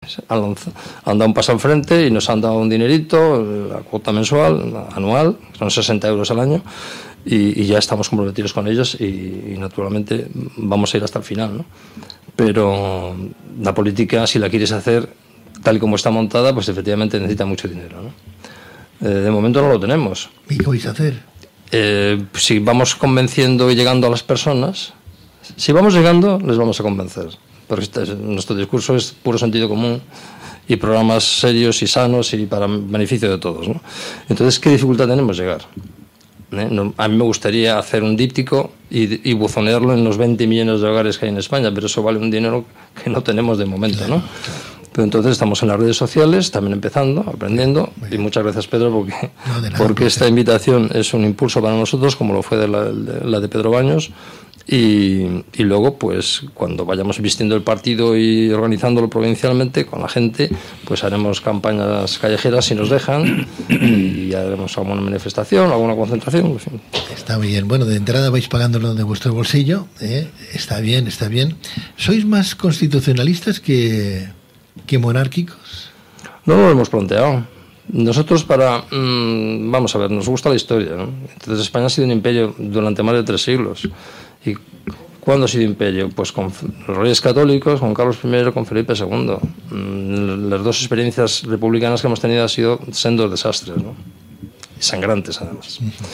han dado un paso al frente y nos han dado un dinerito, la cuota mensual, anual, son 60 euros al año, y ya estamos comprometidos con ellos y naturalmente vamos a ir hasta el final, ¿no? Pero la política, si la quieres hacer tal y como está montada, pues efectivamente necesita mucho dinero, ¿no? De momento no lo tenemos. ¿Y qué vais a hacer? Si vamos convenciendo y llegando a las personas, si vamos llegando, les vamos a convencer. Porque nuestro discurso es puro sentido común y programas serios y sanos y para beneficio de todos, ¿no? Entonces, ¿qué dificultad tenemos llegar? A mí me gustaría hacer un díptico y buzonearlo en los 20 millones de hogares que hay en España, pero eso vale un dinero que no tenemos de momento, ¿no? Pero entonces estamos en las redes sociales, también empezando, aprendiendo, y muchas gracias, Pedro, porque esta invitación es un impulso para nosotros, como lo fue la de Pedro Baños, y luego, pues, cuando vayamos vistiendo el partido y organizándolo provincialmente con la gente, pues haremos campañas callejeras si nos dejan, y haremos alguna manifestación, alguna concentración, en fin. Está bien. Bueno, de entrada vais pagándolo de vuestro bolsillo, ¿eh? Está bien, está bien. ¿Sois más constitucionalistas que monárquicos? No lo hemos planteado. Nosotros vamos a ver, nos gusta la historia, ¿no? Entonces España ha sido un imperio durante más de 3 siglos. ¿Y cuándo ha sido imperio? Pues con los reyes católicos, con Carlos I, con Felipe II. Las dos experiencias republicanas que hemos tenido han sido sendos desastres, ¿no? Y sangrantes, además.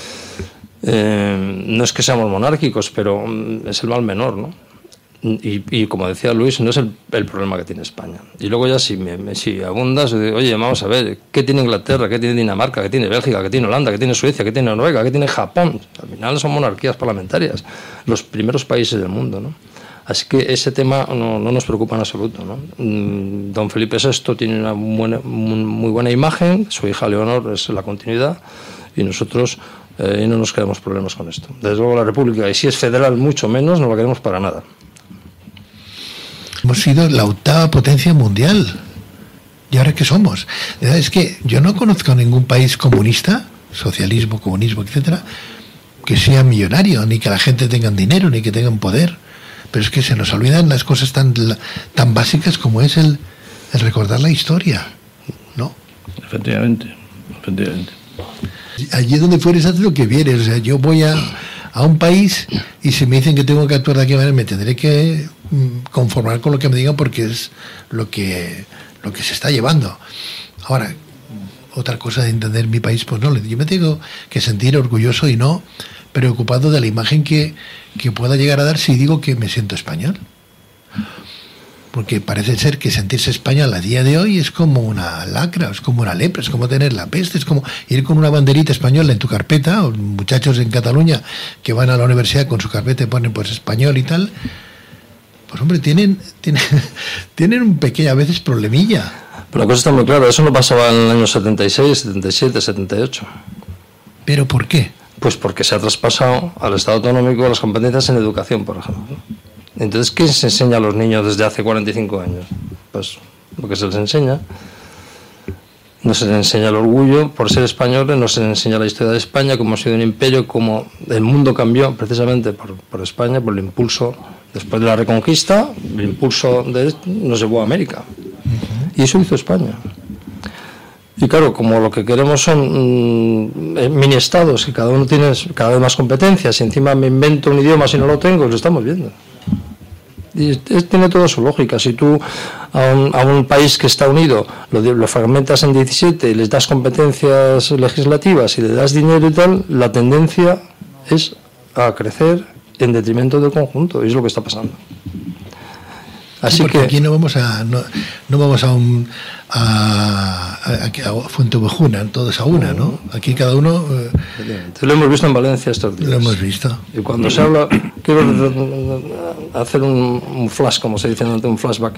No es que seamos monárquicos, pero es el mal menor, ¿no? Y como decía Luis, no es el problema que tiene España. Y luego ya si abundas, oye, vamos a ver, ¿qué tiene Inglaterra? ¿Qué tiene Dinamarca? ¿Qué tiene Bélgica? ¿Qué tiene Holanda? ¿Qué tiene Suecia? ¿Qué tiene Noruega? ¿Qué tiene Japón? Al final son monarquías parlamentarias, los primeros países del mundo, ¿no? Así que ese tema no nos preocupa en absoluto, ¿no? Don Felipe VI tiene una muy buena imagen, su hija Leonor es la continuidad, y nosotros no nos queremos problemas con esto. Desde luego la República, y si es federal mucho menos, no la queremos para nada. Hemos sido la 8ª potencia mundial. ¿Y ahora qué somos? Es que yo no conozco ningún país comunista, socialismo, comunismo, etcétera, que sea millonario, ni que la gente tenga dinero, ni que tengan poder. Pero es que se nos olvidan las cosas tan básicas como es el recordar la historia, ¿no? Efectivamente. Allí donde fueres, haz lo que vieres. O sea, yo voy a un país y si me dicen que tengo que actuar de aquella manera, me tendré que conformar con lo que me digan porque es lo que se está llevando. Ahora, otra cosa de entender mi país, pues no, yo me tengo que sentir orgulloso y no preocupado de la imagen que pueda llegar a dar si digo que me siento español. Porque parece ser que sentirse español a día de hoy es como una lacra, es como una lepra, es como tener la peste, es como ir con una banderita española en tu carpeta, o muchachos en Cataluña que van a la universidad con su carpeta y ponen pues español y tal. Pues hombre, tienen un pequeño a veces problemilla. Pero la cosa está muy clara, eso no pasaba en el año 76, 77, 78. ¿Pero por qué? Pues porque se ha traspasado al Estado autonómico las competencias en educación, por ejemplo. Entonces, ¿qué se enseña a los niños desde hace 45 años? Pues lo que se les enseña. No se les enseña el orgullo por ser españoles, no se les enseña la historia de España, cómo ha sido un imperio, cómo el mundo cambió precisamente por España, por el impulso, después de la Reconquista, el impulso nos llevó a América. Y eso hizo España. Y claro, como lo que queremos son mini estados, que cada uno tiene cada vez más competencias, y encima me invento un idioma si no lo tengo, lo estamos viendo. Y tiene toda su lógica. Si tú a un país que está unido lo fragmentas en 17 y les das competencias legislativas y le das dinero y tal, la tendencia es a crecer en detrimento del conjunto, y es lo que está pasando. Así porque que aquí no vamos a Fuentevejuna, todos a una, ¿no? Aquí cada uno. Lo hemos visto en Valencia estos días. Lo hemos visto. Y cuando se habla, quiero hacer un flash, como se dice ante un flashback,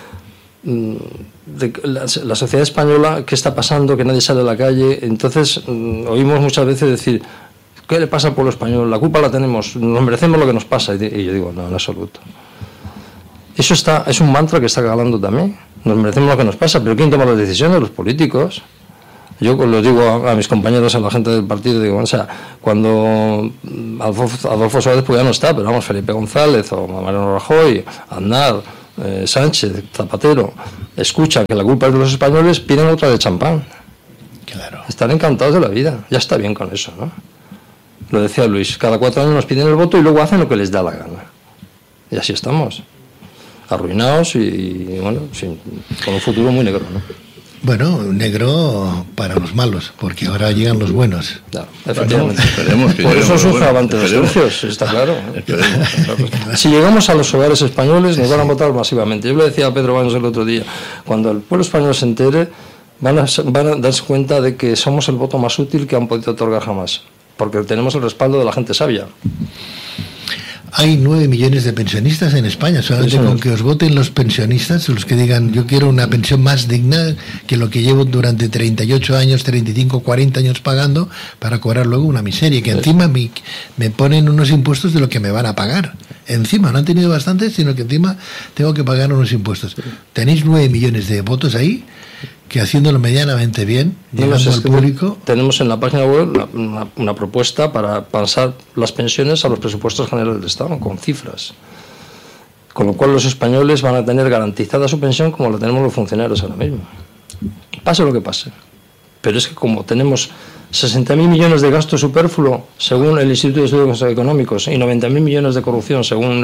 de la sociedad española, qué está pasando, que nadie sale a la calle. Entonces oímos muchas veces decir, ¿qué le pasa al pueblo español? La culpa la tenemos, nos merecemos lo que nos pasa. Y yo digo, no, en absoluto. Eso es un mantra que está calando también. Nos merecemos lo que nos pasa, pero ¿quién toma las decisiones? Los políticos. Yo lo digo a mis compañeros, a la gente del partido, digo, o sea, cuando Adolfo Suárez pues ya no está, pero vamos, Felipe González o Mariano Rajoy, Aznar, Sánchez, Zapatero, escuchan que la culpa es de los españoles, piden otra de champán. Claro. Están encantados de la vida. Ya está bien con eso, ¿no? Lo decía Luis, cada 4 años nos piden el voto y luego hacen lo que les da la gana. Y así estamos. Arruinados y bueno, con un futuro muy negro, ¿no? Bueno, negro para los malos, porque ahora llegan los buenos. Claro, efectivamente. Esperemos que por eso surge bueno, avante dos tercios, está claro. Si llegamos a los hogares españoles, nos van a votar masivamente. Yo le decía a Pedro Baños el otro día, cuando el pueblo español se entere, van a darse cuenta de que somos el voto más útil que han podido otorgar jamás, porque tenemos el respaldo de la gente sabia. Hay 9 millones de pensionistas en España. Solamente con que os voten los pensionistas, los que digan yo quiero una pensión más digna que lo que llevo durante 38 años, 35, 40 años pagando para cobrar luego una miseria. Que encima me ponen unos impuestos de lo que me van a pagar. Encima, no han tenido bastantes, sino que encima tengo que pagar unos impuestos. Tenéis 9 millones de votos ahí, que haciéndolo medianamente bien, llegando al público. Tenemos en la página web una propuesta para pasar las pensiones a los presupuestos generales del Estado, con cifras. Con lo cual los españoles van a tener garantizada su pensión como la tenemos los funcionarios ahora mismo. Pase lo que pase. Pero es que como tenemos 60.000 millones de gasto superfluo, según el Instituto de Estudios Económicos, y 90.000 millones de corrupción, según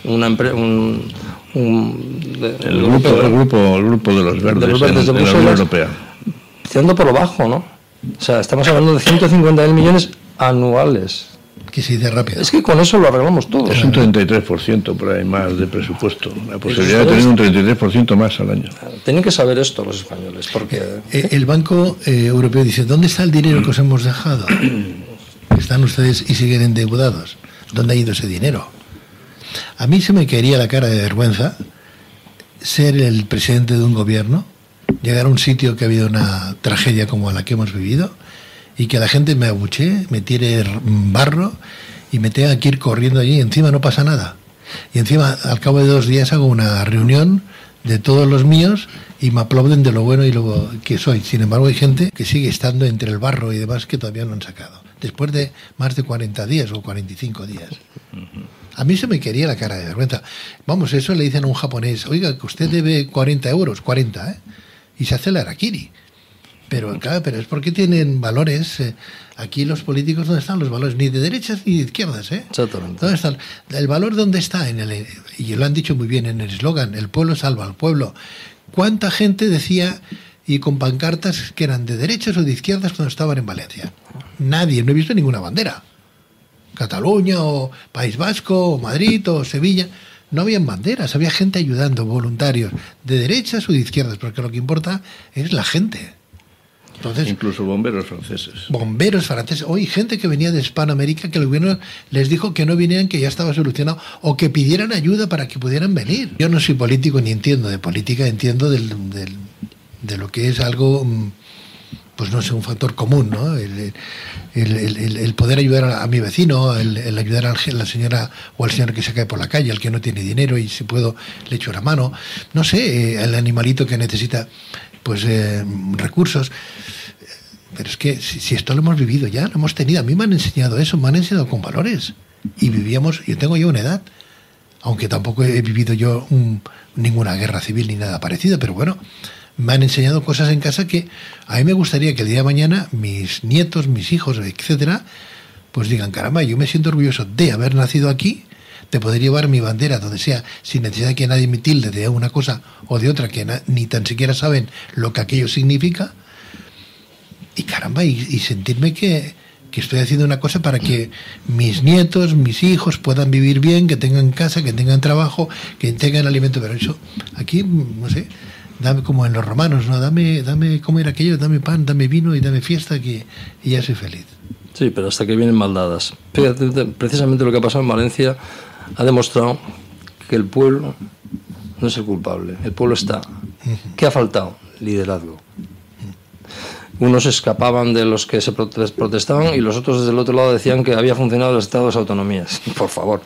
el grupo de los verdes, de la Unión Europea. Tirando por lo bajo, ¿no? O sea, estamos hablando de 150.000 millones anuales. Que se dice rápido. Es que con eso lo arreglamos todo. Es un 33% por ahí más de presupuesto. La posibilidad de tener un 33% más al año. Tienen que saber esto los españoles, porque... El Banco Europeo dice, ¿dónde está el dinero que os hemos dejado? Están ustedes y siguen endeudados. ¿Dónde ha ido ese dinero? A mí se me caería la cara de vergüenza ser el presidente de un gobierno, llegar a un sitio que ha habido una tragedia como la que hemos vivido, y que la gente me abuchee, me tire barro y me tenga que ir corriendo allí y encima no pasa nada. Y encima al cabo de 2 días hago una reunión de todos los míos y me aplauden de lo bueno y lo que soy. Sin embargo hay gente que sigue estando entre el barro y demás que todavía no han sacado. Después de más de 40 días o 45 días. A mí se me quería la cara de vergüenza. Vamos, eso le dicen a un japonés, oiga, que usted debe 40 euros, 40, ¿eh? Y se hace el harakiri. Pero claro, pero es porque tienen valores. Aquí los políticos, ¿dónde están los valores? Ni de derechas ni de izquierdas, ¿eh? Exactamente. ¿Dónde están? El valor, ¿dónde está? Y lo han dicho muy bien en el eslogan, el pueblo salva al pueblo. ¿Cuánta gente decía, y con pancartas que eran de derechas o de izquierdas cuando estaban en Valencia? Nadie, no he visto ninguna bandera. Cataluña o País Vasco o Madrid o Sevilla, no habían banderas, había gente ayudando, voluntarios, de derechas o de izquierdas, porque lo que importa es la gente. Entonces, incluso bomberos franceses. Bomberos franceses. Hoy gente que venía de Hispanoamérica que el gobierno les dijo que no vinieran, que ya estaba solucionado, o que pidieran ayuda para que pudieran venir. Yo no soy político ni entiendo de política, entiendo de lo que es algo, pues no sé, un factor común, ¿no? El poder ayudar a mi vecino, el ayudar a la señora o al señor que se cae por la calle, al que no tiene dinero y si puedo le echo la mano. No sé, el animalito que necesita pues recursos. Pero es que si esto lo hemos vivido ya, lo hemos tenido. A mí me han enseñado eso, me han enseñado con valores. Y vivíamos, yo tengo ya una edad, aunque tampoco he vivido yo ninguna guerra civil ni nada parecido, pero bueno, me han enseñado cosas en casa que a mí me gustaría que el día de mañana mis nietos, mis hijos, etcétera, pues digan, caramba, yo me siento orgulloso de haber nacido aquí, de poder llevar mi bandera donde sea, sin necesidad de que nadie me tilde de una cosa o de otra, que ni tan siquiera saben lo que aquello significa, y caramba, y sentirme que estoy haciendo una cosa para que mis nietos, mis hijos puedan vivir bien, que tengan casa, que tengan trabajo, que tengan alimento. Pero eso, aquí, no sé, dame como en los romanos, ¿no? Dame comer aquello, dame pan, dame vino y dame fiesta, y ya soy feliz. Sí, pero hasta que vienen maldadas. Fíjate, precisamente lo que ha pasado en Valencia ha demostrado que el pueblo no es el culpable, el pueblo está. ¿Qué ha faltado? Liderazgo. Unos escapaban de los que se protestaban y los otros desde el otro lado decían que había funcionado el Estado de las autonomías. Por favor.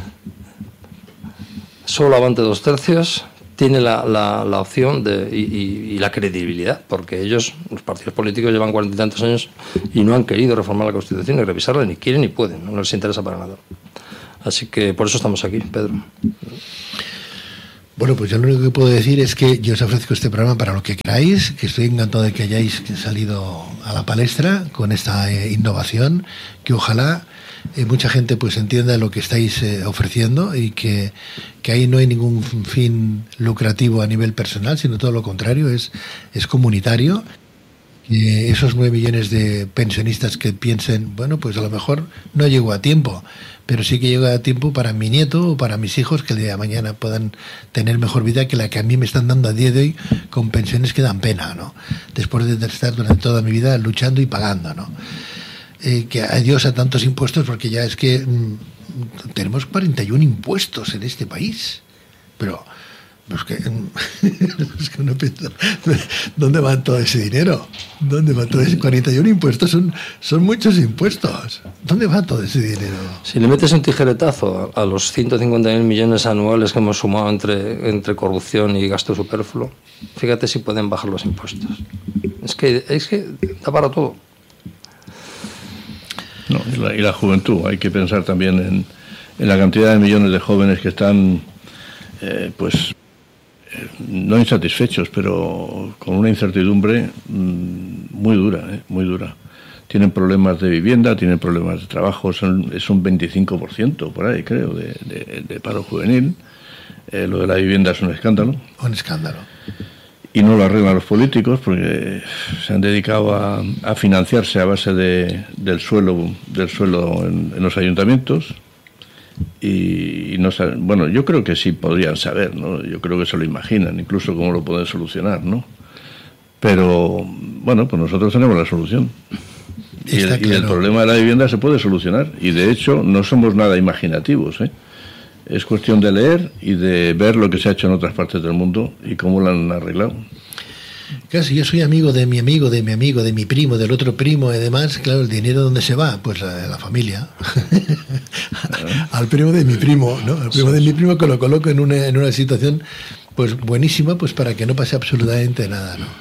Solo Avante dos tercios tiene la opción y la credibilidad, porque ellos, los partidos políticos, llevan 40 y tantos años y no han querido reformar la Constitución, ni revisarla, ni quieren ni pueden, no les interesa para nada. Así que por eso estamos aquí, Pedro. Bueno, pues yo lo único que puedo decir es que yo os ofrezco este programa para lo que queráis, que estoy encantado de que hayáis salido a la palestra con esta innovación, que ojalá mucha gente pues entienda lo que estáis ofreciendo y que ahí no hay ningún fin lucrativo a nivel personal, sino todo lo contrario, es comunitario. Que esos 9 millones de pensionistas que piensen, bueno, pues a lo mejor no llego a tiempo, pero sí que llego a tiempo para mi nieto o para mis hijos, que el día de mañana puedan tener mejor vida que la que a mí me están dando a día de hoy con pensiones que dan pena, ¿no? Después de estar durante toda mi vida luchando y pagando, ¿no? Que adiós a tantos impuestos, porque ya es que tenemos 41 impuestos en este país, pero es que uno piensa, ¿dónde va todo ese dinero? ¿Dónde va todo ese 41 impuestos? Son muchos impuestos. ¿Dónde va todo ese dinero? Si le metes un tijeretazo a los 150.000 millones anuales que hemos sumado entre corrupción y gasto superfluo, fíjate si pueden bajar los impuestos. Es que da para todo. No, y la juventud. Hay que pensar también en la cantidad de millones de jóvenes que están no insatisfechos, pero con una incertidumbre muy dura. Tienen problemas de vivienda, tienen problemas de trabajo, es un 25% por ahí, creo, de paro juvenil. Lo de la vivienda es un escándalo. Un escándalo. Y no lo arreglan los políticos porque se han dedicado a financiarse a base del suelo en los ayuntamientos. Y no saben, bueno, yo creo que sí podrían saber, ¿no? Yo creo que se lo imaginan, incluso cómo lo pueden solucionar, ¿no? Pero, bueno, pues nosotros tenemos la solución. Y el problema de la vivienda se puede solucionar. Y de hecho, no somos nada imaginativos, ¿eh? Es cuestión de leer y de ver lo que se ha hecho en otras partes del mundo y cómo lo han arreglado. Claro, si yo soy amigo de mi amigo, de mi primo, del otro primo y demás, claro, ¿el dinero dónde se va? Pues a la familia. Al primo de mi primo, ¿no? Al primo de mi primo, que lo coloco en una situación pues buenísima, pues para que no pase absolutamente nada, ¿no?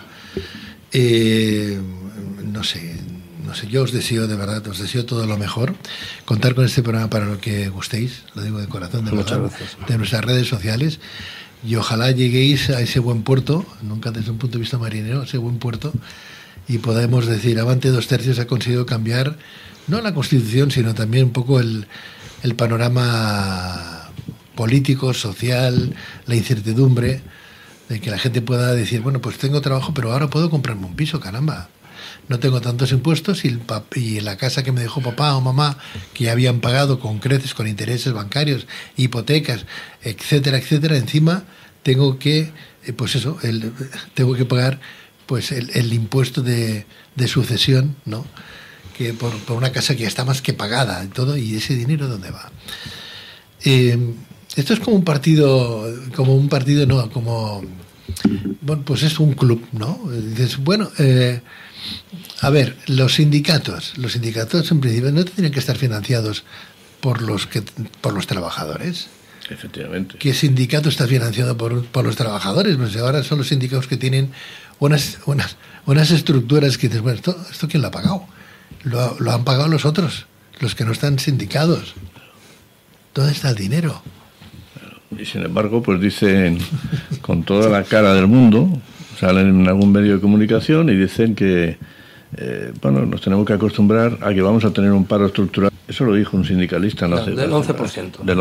No sé, yo os deseo, de verdad, os deseo todo lo mejor. Contar con este programa para lo que gustéis, lo digo de corazón, de Muchas verdad, gracias. de nuestras redes sociales. Y ojalá lleguéis a ese buen puerto, nunca desde un punto de vista marinero, ese buen puerto, y podemos decir, Avante 2/3 ha conseguido cambiar, no la Constitución, sino también un poco el panorama político, social, la incertidumbre, de que la gente pueda decir, bueno, pues tengo trabajo, pero ahora puedo comprarme un piso, caramba. No tengo tantos impuestos y la casa que me dejó papá o mamá, que ya habían pagado con creces, con intereses bancarios, hipotecas, etcétera, etcétera, encima tengo que, tengo que pagar pues el impuesto de sucesión, ¿no? Que por una casa que ya está más que pagada y todo, y ese dinero ¿dónde va? Esto es como un partido, no, bueno, pues es un club, ¿no? Dices, bueno, a ver, los sindicatos en principio no tendrían que estar financiados por los trabajadores. Efectivamente. ¿Qué sindicato está financiado por los trabajadores? Pues ahora son los sindicatos que tienen unas estructuras que dices, bueno, ¿esto quién lo ha pagado? Lo han pagado los otros, los que no están sindicados. ¿Dónde está el dinero? Y sin embargo, pues dicen con toda la cara del mundo, salen en algún medio de comunicación y dicen que nos tenemos que acostumbrar a que vamos a tener un paro estructural. Eso lo dijo un sindicalista. Del 11%. Del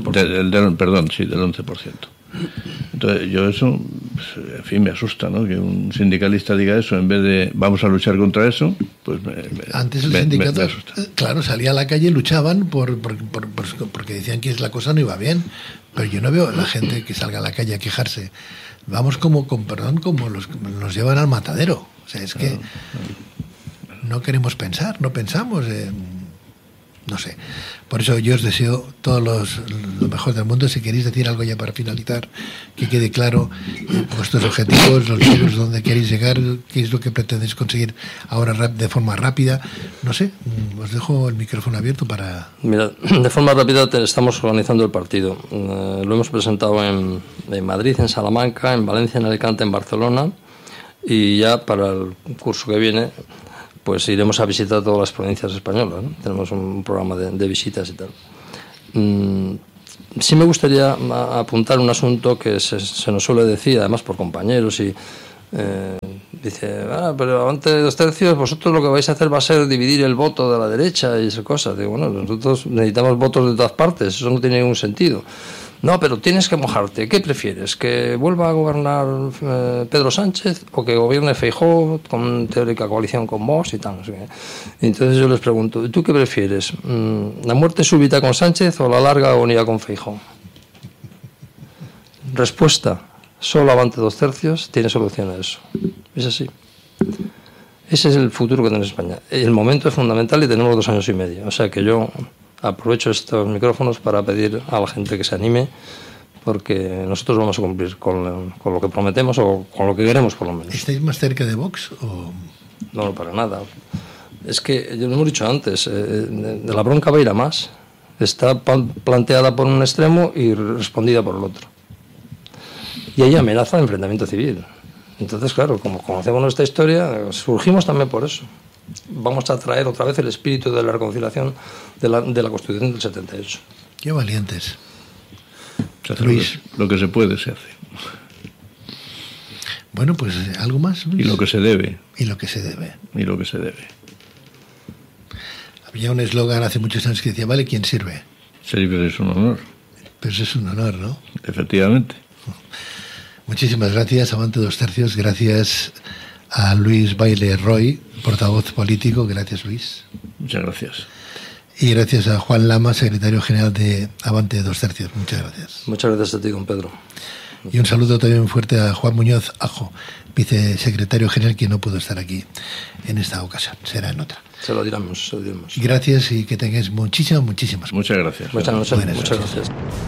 11%. Entonces, yo eso, pues, en fin, me asusta, ¿no? Que un sindicalista diga eso, en vez de vamos a luchar contra eso, pues antes el sindicato, me asusta. Claro, salía a la calle y luchaban porque decían que la cosa no iba bien. Pero yo no veo a la gente que salga a la calle a quejarse. Vamos como nos llevan al matadero. O sea, es que no queremos pensar, no pensamos. No sé. Por eso yo os deseo todo lo mejor del mundo. Si queréis decir algo ya para finalizar, que quede claro vuestros objetivos, los libros donde queréis llegar, qué es lo que pretendéis conseguir ahora de forma rápida. No sé, os dejo el micrófono abierto para... Mira, de forma rápida estamos organizando el partido. Lo hemos presentado en Madrid, en Salamanca, en Valencia, en Alicante, en Barcelona, y ya para el curso que viene pues iremos a visitar todas las provincias españolas, ¿no? Tenemos un programa de visitas y tal. sí me gustaría apuntar un asunto que se nos suele decir, además por compañeros, y dice, pero antes de 2 tercios, vosotros lo que vais a hacer va a ser dividir el voto de la derecha y esas cosas. Digo, bueno, nosotros necesitamos votos de todas partes, eso no tiene ningún sentido. No, pero tienes que mojarte. ¿Qué prefieres? ¿Que vuelva a gobernar Pedro Sánchez o que gobierne Feijóo con teórica coalición con Vox y tal? No sé qué. Entonces yo les pregunto, ¿tú qué prefieres? ¿La muerte súbita con Sánchez o la larga agonía con Feijóo? Respuesta, solo Avante 2 tercios tiene solución a eso. Es así. Ese es el futuro que tiene España. El momento es fundamental y tenemos 2 años y medio. O sea que yo aprovecho estos micrófonos para pedir a la gente que se anime, porque nosotros vamos a cumplir con lo que prometemos o con lo que queremos, por lo menos. ¿Estáis más cerca de Vox o...? No, para nada. Es que, ya lo hemos dicho antes, de la bronca va a ir a más. Está planteada por un extremo y respondida por el otro. Y hay amenaza de enfrentamiento civil. Entonces, claro, como conocemos nuestra historia, surgimos también por eso. Vamos a traer otra vez el espíritu de la reconciliación de la Constitución del 78. Qué valientes. Luis. Lo que se puede se hace. Bueno, pues algo más, Luis. Y lo que se debe. Y lo que se debe. Y lo que se debe. Había un eslogan hace muchos años que decía, vale, ¿quién sirve? Servir es un honor. Pero eso es un honor, ¿no? Efectivamente. Muchísimas gracias, Avante 2 tercios. Gracias a Luis Baile Roy, portavoz político. Gracias, Luis. Muchas gracias. Y gracias a Juan Lama, secretario general de Avante 2 tercios. Muchas gracias. Muchas gracias a ti, don Pedro. Y un saludo también fuerte a Juan Muñoz Ajo, vicesecretario general, que no pudo estar aquí en esta ocasión. Será en otra. Se lo diremos, se lo diremos. Gracias y que tengáis muchísimas. Muchas gracias. Muchas gracias.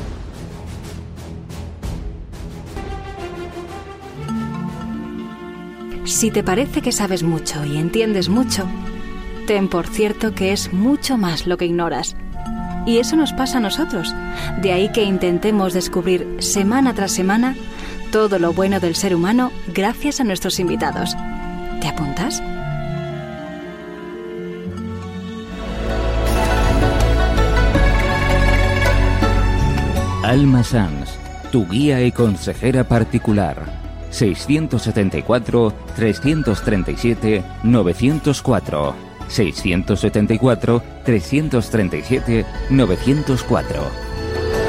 Si te parece que sabes mucho y entiendes mucho, ten por cierto que es mucho más lo que ignoras. Y eso nos pasa a nosotros. De ahí que intentemos descubrir semana tras semana todo lo bueno del ser humano gracias a nuestros invitados. ¿Te apuntas? Alma Sanz, tu guía y consejera particular. 674-337-904. 674-337-904.